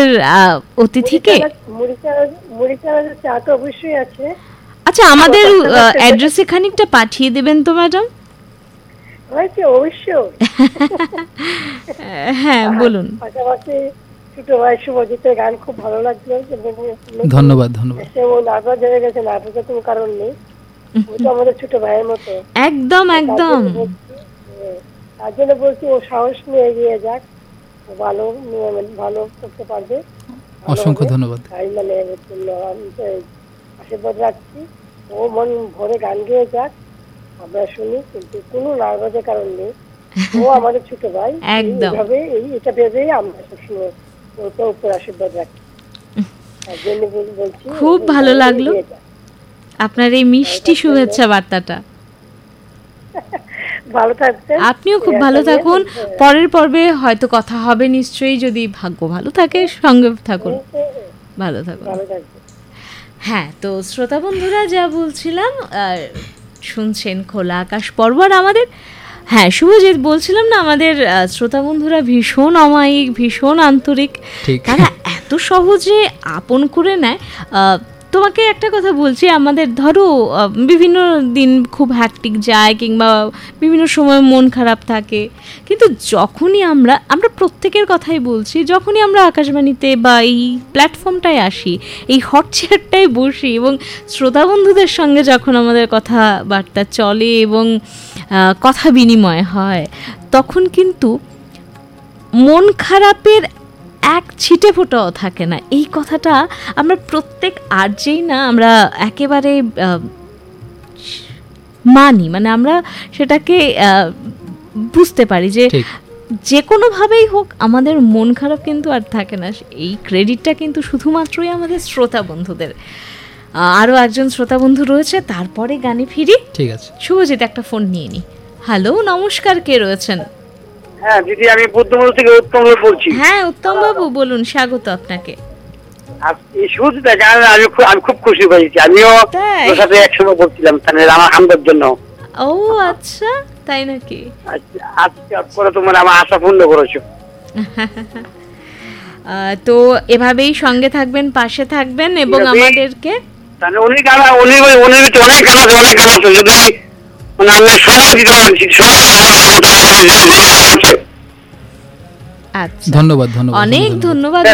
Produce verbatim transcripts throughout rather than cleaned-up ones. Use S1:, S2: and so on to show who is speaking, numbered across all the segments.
S1: আমাদের অতিথিকে?
S2: অবশ্যই আছে।
S1: আচ্ছা, আমাদের অ্যাড্রেসে খানিকটা পাঠিয়ে দেবেন তো ম্যাডাম?
S2: অবশ্যই।
S1: হ্যাঁ বলুন।
S2: পাশাপাশি ছোট ভাই শুভজিতের গান খুব ভালো লাগলো।
S3: ধন্যবাদ ধন্যবাদ।
S2: সে ও নার্ভাস হয়ে গেছে, নার্ভাসের কোনো কারণ নেই, ও তো আমাদের ছোট ভাইয়ের মতো।
S1: একদম একদম।
S2: তার জন্য বলছি ও সাহস নিয়ে এগিয়ে যাক, ভালো ভালো করতে পারবে।
S3: অসংখ্য ধন্যবাদ।
S2: তাই মানে আশীর্বাদ রাখছি, ও মন ভরে গান গেয়ে যাক, আমরা শুনি, কিন্তু কোনো নার্ভাসের কারণ নেই। ও আমাদের ছোট ভাই, এইভাবে এই এটা ভেবেই আমরা সবসময় ওর উপর আশীর্বাদ রাখি। তার জন্য বলছি
S1: খুব ভালো লাগলো আপনার এই মিষ্টি শুভেচ্ছা বার্তাটা।
S2: ভালো থাকবেন।
S1: আপনিও খুব ভালো থাকুন। পরের পর্বে হয়তো কথা হবে নিশ্চয়ই, যদি ভাগ্য ভালো থাকে। সঙ্গে থাকুন, ভালো থাকুন। হ্যাঁ, তো শ্রোতা বন্ধুরা যা বলছিলাম শুনছেন খোলা আকাশ পর্ব। আর আমাদের হ্যাঁ শুভজিৎ বলছিলাম না, আমাদের শ্রোতা বন্ধুরা ভীষণ অমায়িক, ভীষণ আন্তরিক, তারা এত সহজে আপন করে নেয়। তোমাকে একটা কথা বলছি, আমাদের ধরো বিভিন্ন দিন খুব হ্যাকটিক যায়, কিংবা বিভিন্ন সময় মন খারাপ থাকে, কিন্তু যখনই আমরা আমরা প্রত্যেকের কথাই বলছি, যখনই আমরা আকাশবাণীতে বা এই প্ল্যাটফর্মটায় আসি, এই হট চেয়ারটায় বসি এবং শ্রোতা বন্ধুদের সঙ্গে যখন আমাদের কথাবার্তা চলে এবং কথা বিনিময় হয়, তখন কিন্তু মন খারাপের এক ছিটে ফোঁটাও থাকে না। এই কথাটা আমরা প্রত্যেক আরজেই না আমরা একেবারে মানি, মানে আমরা সেটাকে বুঝতে পারি যে যে কোনোভাবেই হোক আমাদের মন খারাপ কিন্তু আর থাকে না। এই ক্রেডিটটা কিন্তু শুধুমাত্রই আমাদের শ্রোতা বন্ধুদের। আরও একজন শ্রোতা বন্ধু রয়েছে, তারপরে গানে ফিরি। ঠিক আছে শুভজিৎ, একটা ফোন নিয়ে নি। হ্যালো, নমস্কার, কে রয়েছেন?
S4: হ্যাঁ দিদি, আমি বুদ্ধমন্ডল থেকে উত্তম বাবু বলছি।
S1: হ্যাঁ উত্তম বাবু বলুন, স্বাগত আপনাকে।
S4: আমি খুব খুশি হয়েছি, আমিও ওর সাথে একসঙ্গে বলছিলাম আমার আমদের জন্য।
S1: ও আচ্ছা, তাই নাকি?
S4: আজকে পরে তোমার আমার আশা পূর্ণ করেছো।
S1: তো এভাবেই সঙ্গে থাকবেন, পাশে থাকবেন এবং আমাদেরকে
S4: উনি গান উনি উনি অনেক গান আছে, অনেক গান আছে, যদি আমি সময় দিতে পারছি।
S3: ধন্যবাদ ধন্যবাদ,
S1: অনেক ধন্যবাদ।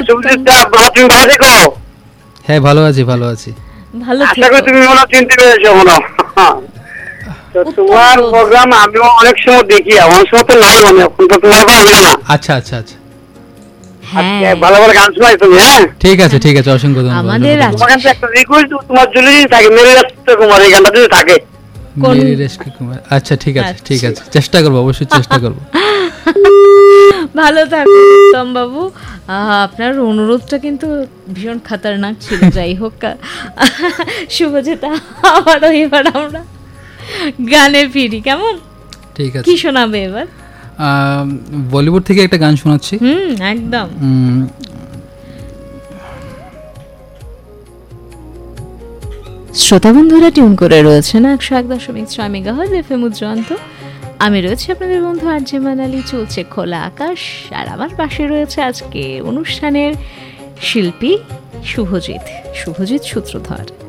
S3: হ্যাঁ ভালো আছি, ভালো আছি।
S1: ভালো
S4: আশা করি তুমি মনে চিনতে পেরেছো। মনে তো তোমার প্রোগ্রাম আমিও অনেক সময় দেখি, অনেক সময় তো নাই মনে, এখন তো তোমার হবে না।
S3: আচ্ছা আচ্ছা আচ্ছা,
S4: হ্যাঁ ভালো ভালো গান শোনাই তুমি। হ্যাঁ ঠিক
S3: আছে ঠিক আছে, অসংখ্য ধন্যবাদ।
S1: আমাদের
S4: তোমার কাছে একটা রিকোয়েস্ট, তোমার যদি থাকে মেরে রাস্তা কুমার, এই গানটা যদি থাকে
S3: মেরে রাস্তা কুমার। আচ্ছা ঠিক আছে ঠিক আছে, চেষ্টা করব, অবশ্যই চেষ্টা করব।
S1: ভালো থাকুন উত্তম বাবু। আপনার অনুরোধটা কিন্তু ভীষণ খতরনাক ছিল। যাই হোক, শুভজিৎ আবারও এবার আমরা গানে ফিরি, কেমন?
S3: ঠিক আছে,
S1: কি শোনাবে এবার?
S3: বলিউড থেকে একটা গান শোনাচ্ছি।
S1: হুম একদম। শ্রোতা বন্ধুরা টিউন করে রয়েছেন একশো এক দশমিক ছয় মেগাহার্জ এফএম উজ্জয়ন্ত। আমি রয়েছি আপনাদের বন্ধু আরজে মানালি। চলছে খোলা আকাশ, আর আমার পাশে রয়েছে আজকে অনুষ্ঠানের শিল্পী শুভজিৎ শুভজিৎ সূত্রধর।